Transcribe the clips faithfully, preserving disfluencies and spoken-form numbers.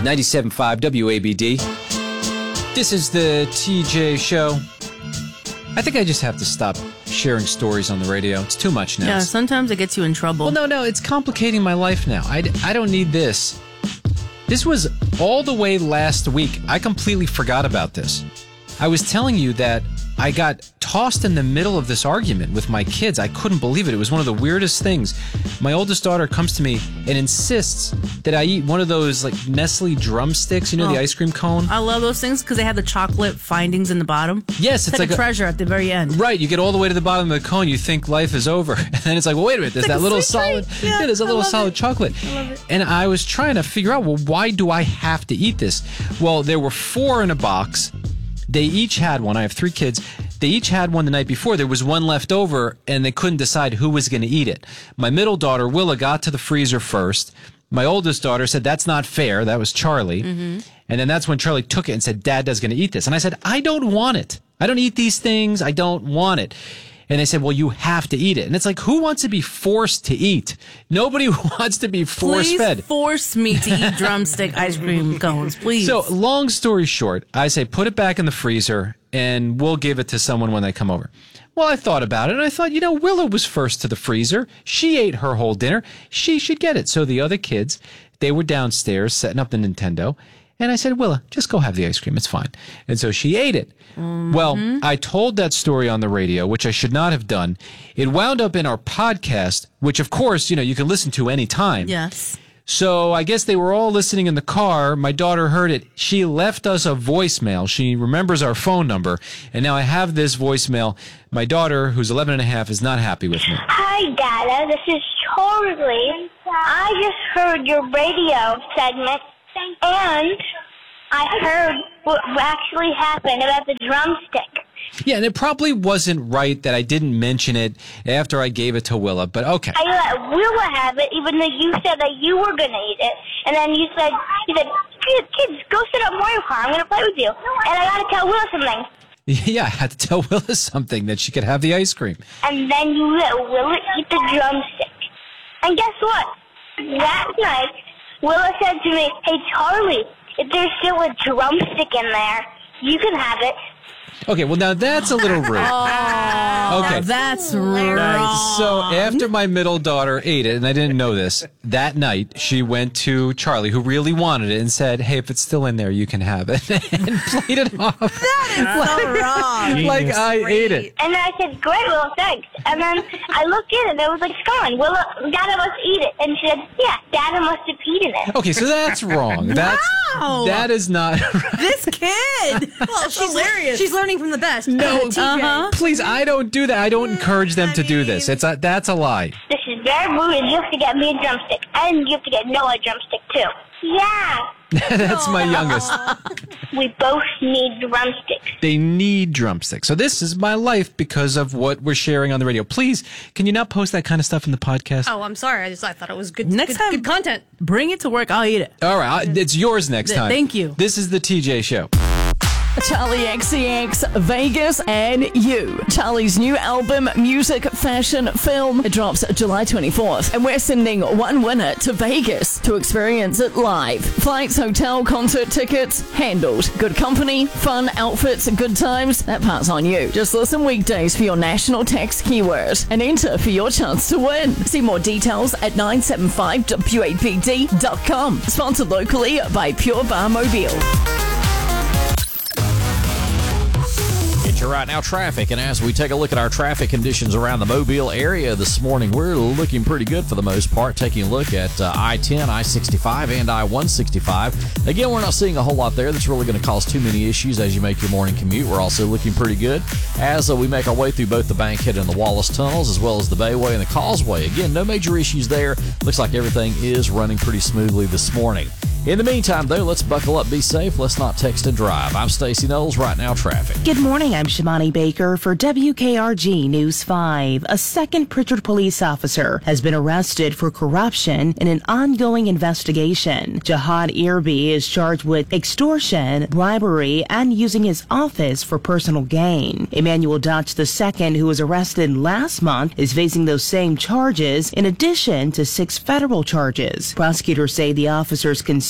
ninety-seven point five W A B D. This is the T J Show. I think I just have to stop sharing stories on the radio. It's too much now. Yeah, sometimes it gets you in trouble. Well, no, no, it's complicating my life now. I, I don't need this. This was all the way last week. I completely forgot about this. I was telling you that I got tossed in the middle of this argument with my kids. I couldn't believe it. It was one of the weirdest things. My oldest daughter comes to me and insists that I eat one of those like Nestle drumsticks, you know, oh, the ice cream cone. I love those things because they have the chocolate findings in the bottom. Yes, it's, it's like, like a treasure a, at the very end. Right, you get all the way to the bottom of the cone, you think life is over. And then it's like, well, wait a minute, there's it's that like little solid, yeah, yeah, there's a little solid it. chocolate. I love it. And I was trying to figure out, well, why do I have to eat this? Well, there were four in a box. They each had one. I have three kids. They each had one the night before. There was one left over, and they couldn't decide who was going to eat it. My middle daughter, Willa, got to the freezer first. My oldest daughter said, that's not fair. That was Charlie. Mm-hmm. And then that's when Charlie took it and said, Dad is going to eat this. And I said, I don't want it. I don't eat these things. I don't want it. And they said, well, you have to eat it. And it's like, who wants to be forced to eat? Nobody wants to be force-fed. Please force me to eat drumstick ice cream cones, please. So, long story short, I say, put it back in the freezer, and we'll give it to someone when they come over. Well, I thought about it, and I thought, you know, Willow was first to the freezer. She ate her whole dinner. She should get it. So the other kids, they were downstairs setting up the Nintendo. And I said, Willa, just go have the ice cream. It's fine. And so she ate it. Mm-hmm. Well, I told that story on the radio, which I should not have done. It wound up in our podcast, which, of course, you know, you can listen to any time. Yes. So I guess they were all listening in the car. My daughter heard it. She left us a voicemail. She remembers our phone number. And now I have this voicemail. My daughter, who's eleven and a half, is not happy with me. Hi, Dada. This is Charlie. I just heard your radio segment. And I heard what actually happened about the drumstick. Yeah, and it probably wasn't right that I didn't mention it after I gave it to Willa, but okay. I let Willa have it, even though you said that you were going to eat it. And then you said, you said, kids, kids go sit up Mario Kart. I'm going to play with you. And I got to tell Willa something. Yeah, I had to tell Willa something, that she could have the ice cream. And then you let Willa eat the drumstick. And guess what? That night, Willa said to me, hey, Charlie, if there's still a drumstick in there, you can have it. Okay, well, now that's a little rude. Oh, okay. That's rude. Right, so after my middle daughter ate it, and I didn't know this, that night she went to Charlie, who really wanted it, and said, hey, if it's still in there, you can have it, and played it off. That is like, so wrong. Like Genius. I Great. ate it. And then I said, great, Willa, thanks. And then I looked in, and it was like, it's gone. Willa, Dada must eat it. And she said, yeah, Dada must have eaten it. Okay, so that's wrong. That's, wow. That is not right. This kid. Well, she's hilarious. She's learning from the best. No, uh-huh. Please, I don't do that. I don't encourage them to do this. It's a, that's a lie. This is very rude, and you have to get me a drumstick. And you have to get Noah a drumstick, too. Yeah. That's my youngest. We both need drumsticks. They need drumsticks. So this is my life because of what we're sharing on the radio. Please, can you not post that kind of stuff in the podcast? Oh, I'm sorry. I just I thought it was good. Next good, time, good content. Bring it to work. I'll eat it. All right, it's yours next time. Thank you. This is the T J Show. Charlie X C X, Vegas, and You. Charlie's new album, Music, Fashion, Film, it drops July twenty-fourth. And we're sending one winner to Vegas to experience it live. Flights, hotel, concert tickets, handled. Good company, fun, outfits, good times, that part's on you. Just listen weekdays for your national text keyword and enter for your chance to win. See more details at nine seven five W A B D dot com. Sponsored locally by Pure Bar Mobile. Your right now traffic, and as we take a look at our traffic conditions around the Mobile area this morning, we're looking pretty good for the most part. Taking a look at uh, I ten, I sixty-five, and I one sixty-five. Again, we're not seeing a whole lot there that's really going to cause too many issues as you make your morning commute. We're also looking pretty good as uh, we make our way through both the Bankhead and the Wallace tunnels, as well as the Bayway and the Causeway. Again, no major issues there. Looks like everything is running pretty smoothly this morning. In the meantime, though, let's buckle up, be safe. Let's not text and drive. I'm Stacey Knowles. Right now, traffic. Good morning. I'm Shimani Baker for W K R G News five. A second Pritchard police officer has been arrested for corruption in an ongoing investigation. Jihad Irby is charged with extortion, bribery, and using his office for personal gain. Emmanuel Dutch the second, who was arrested last month, is facing those same charges in addition to six federal charges. Prosecutors say the officers concealed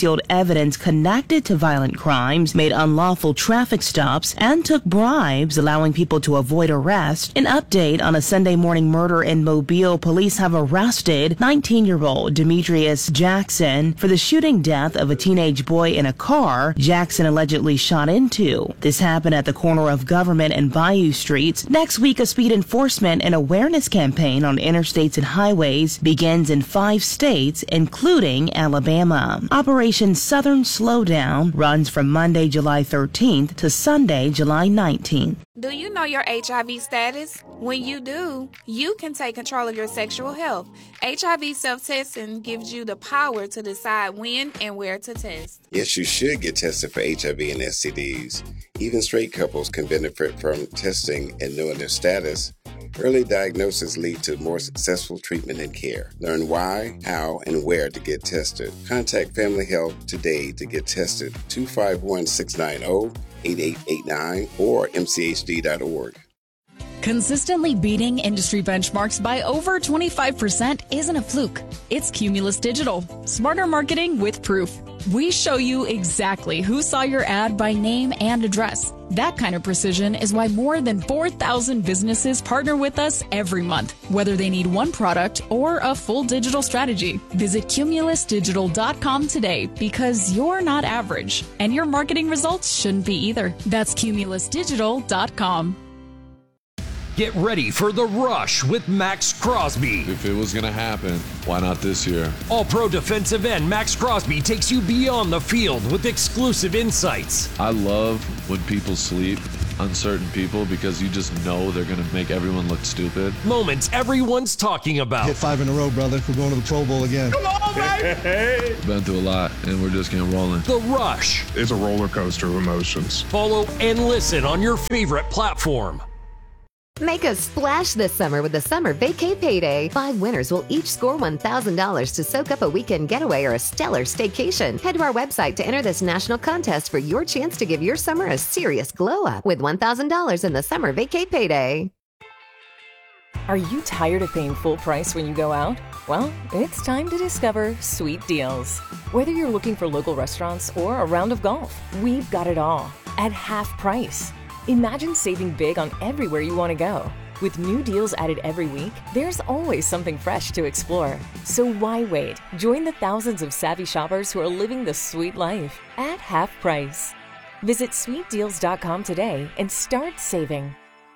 concealed evidence connected to violent crimes, made unlawful traffic stops, and took bribes, allowing people to avoid arrest. An update on a Sunday morning murder in Mobile. Police have arrested nineteen-year-old Demetrius Jackson for the shooting death of a teenage boy in a car Jackson allegedly shot into. This happened at the corner of Government and Bayou Streets. Next week, a speed enforcement and awareness campaign on interstates and highways begins in five states, including Alabama. Operation Southern Slowdown runs from Monday, July thirteenth to Sunday, July nineteenth. Do you know your H I V status? When you do, you can take control of your sexual health. H I V self-testing gives you the power to decide when and where to test. Yes, you should get tested for H I V and S T Ds. Even straight couples can benefit from testing and knowing their status. Early diagnosis leads to more successful treatment and care. Learn why, how, and where to get tested. Contact Family Health today to get tested. two five one, six nine zero, eight eight eight nine or m c h d dot org. Consistently beating industry benchmarks by over twenty-five percent isn't a fluke. It's Cumulus Digital. Smarter marketing with proof. We show you exactly who saw your ad by name and address. That kind of precision is why more than four thousand businesses partner with us every month, whether they need one product or a full digital strategy. Visit cumulus digital dot com today because you're not average, and your marketing results shouldn't be either. That's cumulus digital dot com. Get ready for The Rush with Max Crosby. If it was going to happen, why not this year? All-Pro defensive end Max Crosby takes you beyond the field with exclusive insights. I love when people sleep on certain people because you just know they're going to make everyone look stupid. Moments everyone's talking about. Hit five in a row, brother. We're going to the Pro Bowl again. Come on, baby! Been through a lot, and we're just getting rolling. The Rush. It's a roller coaster of emotions. Follow and listen on your favorite platform. Make a splash this summer with the Summer Vacay Payday. Five winners will each score one thousand dollars to soak up a weekend getaway or a stellar staycation. Head to our website to enter this national contest for your chance to give your summer a serious glow-up with one thousand dollars in the Summer Vacay Payday. Are you tired of paying full price when you go out? Well, it's time to discover Sweet Deals. Whether you're looking for local restaurants or a round of golf, we've got it all at half price. Imagine saving big on everywhere you want to go. With new deals added every week, there's always something fresh to explore. So why wait? Join the thousands of savvy shoppers who are living the sweet life at half price. Visit sweet deals dot com today and start saving.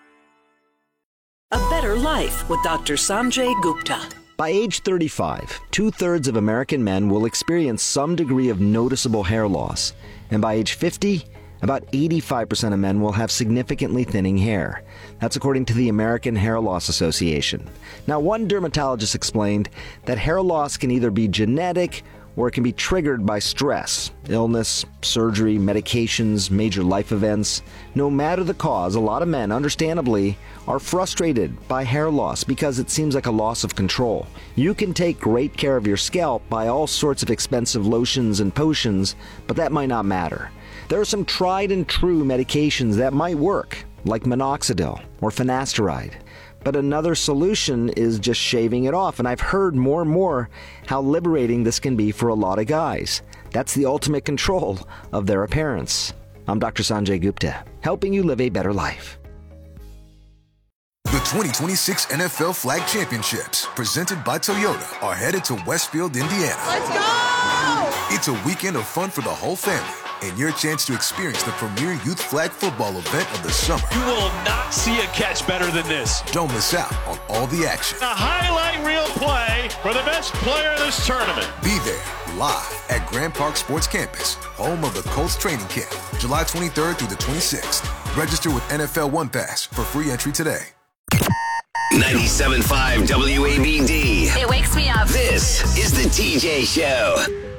A Better Life with Doctor Sanjay Gupta. By age thirty-five, two-thirds of American men will experience some degree of noticeable hair loss. And by age fifty, about eighty-five percent of men will have significantly thinning hair. That's according to the American Hair Loss Association. Now, one dermatologist explained that hair loss can either be genetic or it can be triggered by stress, illness, surgery, medications, major life events. No matter the cause, a lot of men, understandably, are frustrated by hair loss because it seems like a loss of control. You can take great care of your scalp by all sorts of expensive lotions and potions, but that might not matter. There are some tried and true medications that might work, like minoxidil or finasteride. But another solution is just shaving it off, and I've heard more and more how liberating this can be for a lot of guys. That's the ultimate control of their appearance. I'm Doctor Sanjay Gupta, helping you live a better life. The twenty twenty-six N F L Flag Championships, presented by Toyota, are headed to Westfield, Indiana. Let's go! It's a weekend of fun for the whole family, and your chance to experience the premier youth flag football event of the summer. You will not see a catch better than this. Don't miss out on all the action. A highlight reel play for the best player of this tournament. Be there, live at Grand Park Sports Campus, home of the Colts training camp, July twenty-third through the twenty-sixth. Register with N F L One Pass for free entry today. ninety-seven point five W A B D. It wakes me up. This is the T J Show.